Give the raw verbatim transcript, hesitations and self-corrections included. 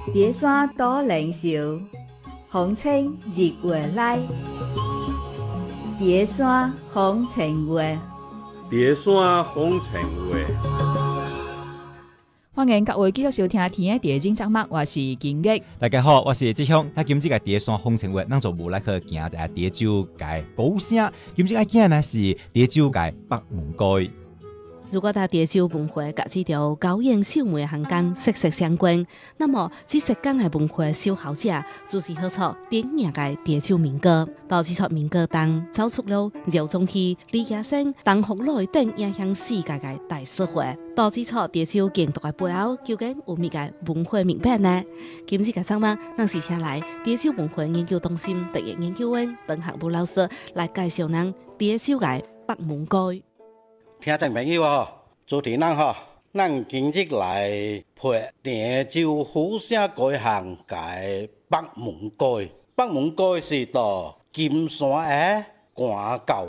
蝶山多灵秀，风清日月来。蝶山风情月， 蝶山风情月。 欢迎各位继续收听《天的地精节目》，我是金玉。 大家好，我是志雄。那今次个蝶山风情月，咱就无来去行一下蝶洲界高声。今次个行呢是蝶洲界北门街。 如果搭蝶洲文化甲这条高远秀美的航港息息相关，那么这浙江的文化守候者就是好出典型的蝶洲民歌。到这出民歌中，走出了饶宗祺、李嘉诚、陈福来等影响世界的大社会。到这出蝶洲建筑的背后，究竟有咩个文化面板呢？今次个节目，咱是请来蝶洲文化研究中心特约研究员邓学武老师来介绍咱蝶洲的北门街。 听众朋友哦，主持人吼，咱今日来陪蝶洲府城街巷界北门街。北门街是到金山的官教